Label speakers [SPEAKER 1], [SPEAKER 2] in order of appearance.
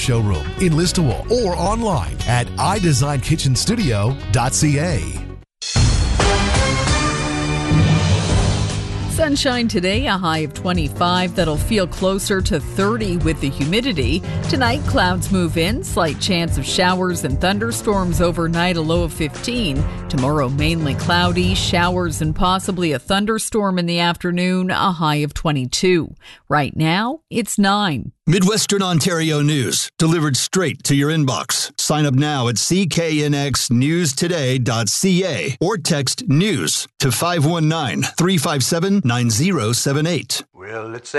[SPEAKER 1] showroom in Listowel or online at iDesignKitchenStudio.ca.
[SPEAKER 2] Sunshine today, a high of 25. That'll feel closer to 30 with the humidity. Tonight, clouds move in. Slight chance of showers and thunderstorms overnight, a low of 15. Tomorrow, mainly cloudy, showers and possibly a thunderstorm in the afternoon, a high of 22. Right now, it's 9.
[SPEAKER 3] Midwestern Ontario news, delivered straight to your inbox. Sign up now at cknxnewstoday.ca or text NEWS to 519-357-9078.
[SPEAKER 4] Well, let's